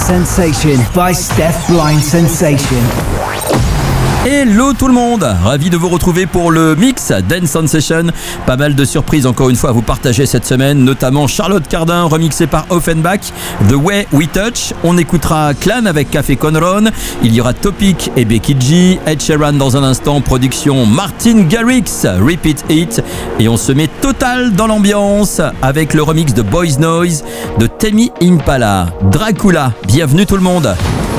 Sensation by Steph Blind Sensation. Hello tout le monde, ravi de vous retrouver pour le mix Dance Sensation. Pas mal de surprises encore une fois à vous partager cette semaine, notamment Charlotte Cardin remixée par Offenbach, The Way We Touch. On écoutera Clan avec Café Conron, il y aura Topic et Becky G, Ed Sheeran dans un instant, production Martin Garrix, Repeat It, et on se met total dans l'ambiance avec le remix de Boys Noise de Temi Impala. Dracula, bienvenue tout le monde.